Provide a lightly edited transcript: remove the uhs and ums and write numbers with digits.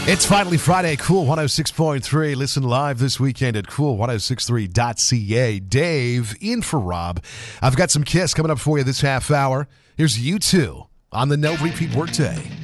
It's finally Friday. Cool 106.3. Listen live this weekend at cool1063.ca. Dave in for Rob. I've got some Kiss coming up for you this half hour. Here's U2 on the No Repeat Workday.